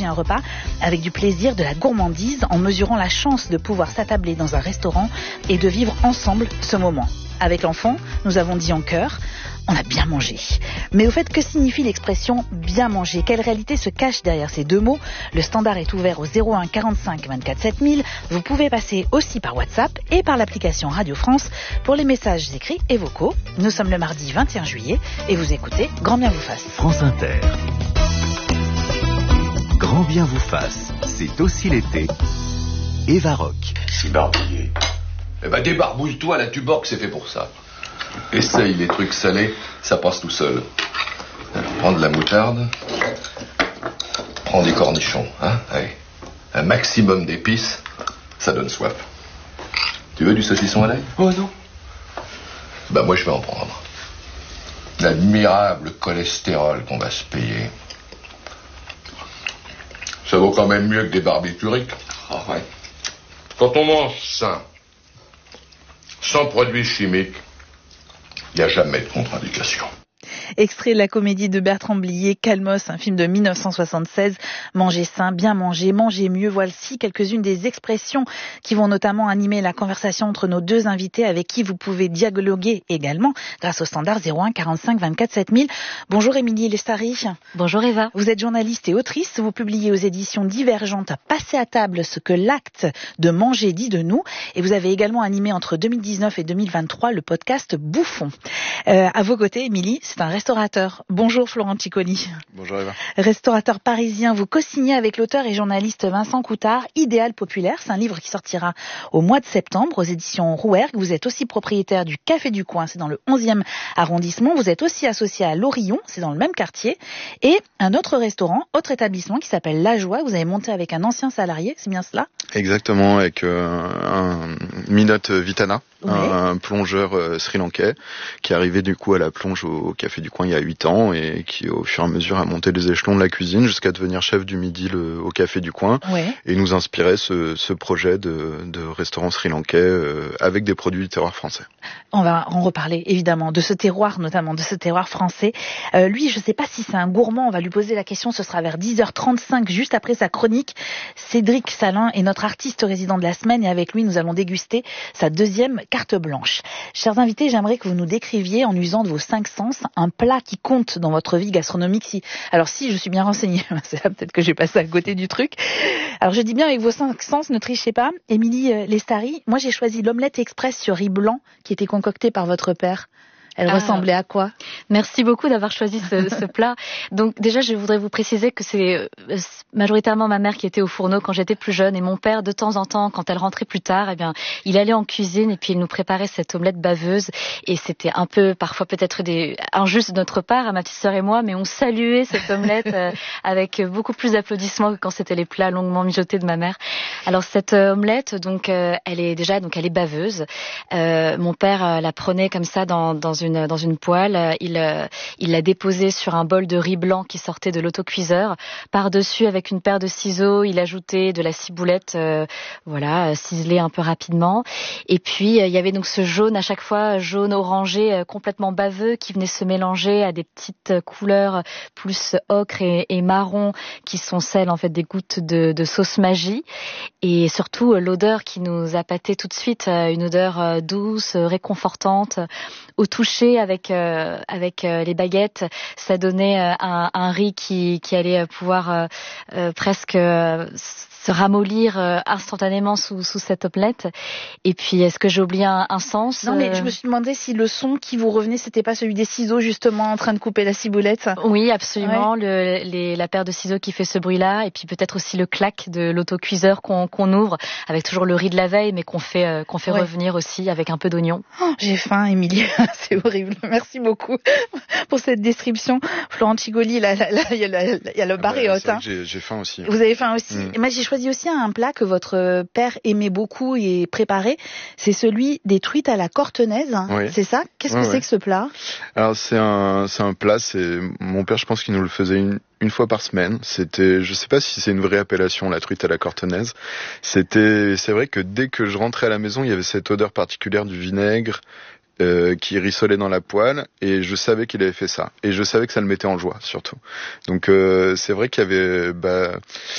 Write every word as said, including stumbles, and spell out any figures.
un repas avec du plaisir, de la gourmandise, en mesurant la chance de pouvoir s'attabler dans un restaurant et de vivre ensemble ce moment. Avec l'enfant, nous avons dit en chœur, on a bien mangé. Mais au fait, que signifie l'expression bien manger? Quelle réalité se cache derrière ces deux mots? Le standard est ouvert au zéro un quarante-cinq vingt-quatre sept mille. Vous pouvez passer aussi par WhatsApp et par l'application Radio France pour les messages écrits et vocaux. Nous sommes le mardi vingt et un juillet et vous écoutez Grand bien vous fasse. France Inter. Grand bien vous fasse, c'est aussi l'été. Eva Rock. Si barbouillé. Eh ben débarbouille-toi, la Tuborg c'est fait pour ça. Essaye les trucs salés, ça passe tout seul. Prends de la moutarde, prends des cornichons, hein, allez. Un maximum d'épices, ça donne soif. Tu veux du saucisson à l'ail? Oh non. Bah moi je vais en prendre. L'admirable cholestérol qu'on va se payer. Ça vaut quand même mieux que des barbituriques. Oh ouais. Quand on mange sain, sans produits chimiques, il n'y a jamais de contre-indication. Extrait de la comédie de Bertrand Blier, Calmos, un film de mille neuf cent soixante-seize. Manger sain, bien manger, manger mieux. Voici quelques-unes des expressions qui vont notamment animer la conversation entre nos deux invités avec qui vous pouvez dialoguer également grâce au standard zéro un quarante-cinq vingt-quatre sept mille. Bonjour Émilie Lestari. Bonjour Eva. Vous êtes journaliste et autrice. Vous publiez aux éditions Divergentes Passer à table ce que l'acte de manger dit de nous. Et vous avez également animé entre deux mille dix-neuf et deux mille vingt-trois le podcast Bouffon. Euh, à vos côtés, Émilie, c'est un restaurateur. Bonjour Florent Ciccoli. Bonjour Eva. Restaurateur parisien, vous co-signez avec l'auteur et journaliste Vincent Coutard Idéal populaire. C'est un livre qui sortira au mois de septembre aux éditions Rouergue. Vous êtes aussi propriétaire du Café du Coin, c'est dans le onzième arrondissement. Vous êtes aussi associé à l'Orillon, c'est dans le même quartier. Et un autre restaurant, autre établissement qui s'appelle La Joie. Vous avez monté avec un ancien salarié, c'est bien cela? Exactement, avec euh, un Minot Vitana, oui. un, un plongeur euh, sri-lankais qui est arrivé du coup à la plonge au, au Café du Coin il y a huit ans et qui au fur et à mesure a monté les échelons de la cuisine jusqu'à devenir chef du midi le, au Café du Coin oui. et nous inspirait ce, ce projet de, de restaurant sri-lankais euh, avec des produits du terroir français. On va en reparler évidemment de ce terroir, notamment de ce terroir français. Euh, lui, je ne sais pas si c'est un gourmand, on va lui poser la question, ce sera vers dix heures trente-cinq juste après sa chronique. Cédric Salin est notre artiste résident de la semaine et avec lui nous allons déguster sa deuxième carte blanche. Chers invités, j'aimerais que vous nous décriviez en usant de vos cinq sens un plat qui compte dans votre vie gastronomique. Si, alors si je suis bien renseignée, c'est là peut-être que j'ai passé à côté du truc. Alors je dis bien avec vos cinq sens, ne trichez pas. Émilie Lestari, moi j'ai choisi l'omelette express sur riz blanc qui était concoctée par votre père. Elle ah, ressemblait à quoi? Merci beaucoup d'avoir choisi ce, ce plat. Donc déjà, je voudrais vous préciser que c'est euh, majoritairement ma mère qui était au fourneau quand j'étais plus jeune et mon père, de temps en temps, quand elle rentrait plus tard, eh bien, il allait en cuisine et puis il nous préparait cette omelette baveuse et c'était un peu, parfois peut-être des injuste de notre part, à ma petite sœur et moi, mais on saluait cette omelette euh, avec beaucoup plus d'applaudissements que quand c'était les plats longuement mijotés de ma mère. Alors cette euh, omelette, donc, euh, elle est déjà, donc, elle est baveuse. Euh, mon père euh, la prenait comme ça dans, dans une dans une poêle, il euh, il l'a déposée sur un bol de riz blanc qui sortait de l'autocuiseur. Par-dessus, avec une paire de ciseaux, il ajoutait de la ciboulette, euh, voilà, ciselée un peu rapidement. Et puis, euh, il y avait donc ce jaune à chaque fois, jaune orangé, euh, complètement baveux, qui venait se mélanger à des petites couleurs plus ocre et, et marron, qui sont celles en fait des gouttes de, de sauce magie. Et surtout, euh, l'odeur qui nous appâtait tout de suite, euh, une odeur euh, douce, euh, réconfortante, au toucher avec euh, avec euh, les baguettes, ça donnait euh, un, un riz qui qui allait pouvoir euh, euh, presque euh, se ramollir euh, instantanément sous sous cette omelette. Et puis est-ce que j'ai oublié un, un sens? Non mais je me suis demandé si le son qui vous revenait, c'était pas celui des ciseaux justement en train de couper la ciboulette. Oui, absolument, ouais. le, les, la paire de ciseaux qui fait ce bruit-là, et puis peut-être aussi le clac de l'autocuiseur qu'on qu'on ouvre avec toujours le riz de la veille, mais qu'on fait euh, qu'on fait ouais. revenir aussi avec un peu d'oignon. Oh, j'ai faim, Émilie, c'est horrible. Merci beaucoup pour cette description. Florent Ciccoli, là, là, là, il y a, la, il y a le bar ah et bah, hôte. Hein. J'ai, j'ai faim aussi. Vous avez faim aussi. Mmh. Moi, j'ai choisi aussi un plat que votre père aimait beaucoup et préparait. C'est celui des truites à la cortenaise. Oui. C'est ça? Qu'est-ce ouais, que ouais. c'est que ce plat? Alors c'est un, c'est un plat. C'est mon père, je pense qu'il nous le faisait une. Une fois par semaine, c'était, je sais pas si c'est une vraie appellation, la truite à la cortenaise. C'était, c'est vrai que dès que je rentrais à la maison, il y avait cette odeur particulière du vinaigre euh, qui rissolait dans la poêle, et je savais qu'il avait fait ça. Et je savais que ça le mettait en joie, surtout. Donc euh, c'est vrai qu'il y avait, bah,